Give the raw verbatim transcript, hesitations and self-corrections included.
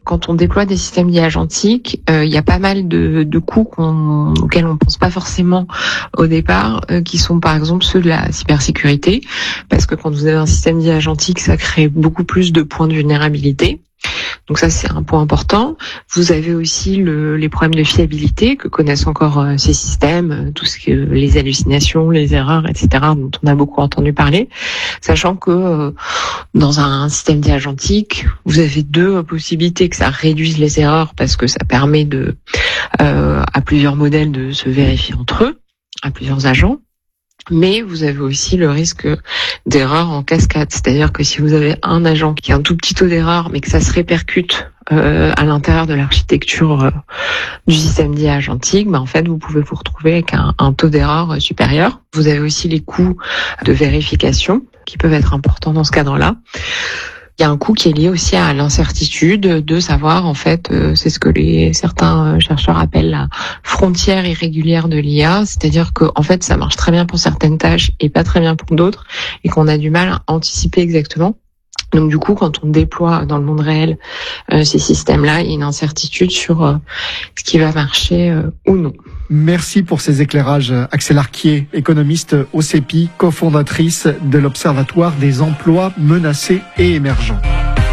quand on déploie des systèmes d'I A agentique, euh, il y a pas mal de, de coûts qu'on, auxquels on pense pas forcément au départ, euh, qui sont par exemple ceux de la cybersécurité, parce que quand vous avez un système d'I A agentique, ça crée beaucoup plus de points de vulnérabilité. Donc ça, c'est un point important. Vous avez aussi le, les problèmes de fiabilité que connaissent encore euh, ces systèmes, euh, tout ce que les hallucinations, les erreurs, et cetera, dont on a beaucoup entendu parler, sachant que euh, dans un système d'I A agentique, vous avez deux possibilités: que ça réduise les erreurs parce que ça permet de euh, à plusieurs modèles de se vérifier entre eux, à plusieurs agents. Mais vous avez aussi le risque d'erreur en cascade. C'est-à-dire que si vous avez un agent qui a un tout petit taux d'erreur, mais que ça se répercute euh, à l'intérieur de l'architecture euh, du système d'I A agentique, bah en fait, vous pouvez vous retrouver avec un, un taux d'erreur supérieur. Vous avez aussi les coûts de vérification qui peuvent être importants dans ce cadre-là. Il y a un coût qui est lié aussi à l'incertitude de savoir, en fait, euh, c'est ce que les certains chercheurs appellent la frontière irrégulière de l'I A, c'est-à-dire que en fait, ça marche très bien pour certaines tâches et pas très bien pour d'autres, et qu'on a du mal à anticiper exactement. Donc du coup, quand on déploie dans le monde réel euh, ces systèmes-là, il y a une incertitude sur euh, ce qui va marcher euh, ou non. Merci pour ces éclairages. Axelle Arquier, économiste au C E P I, cofondatrice de l'Observatoire des emplois menacés et émergents.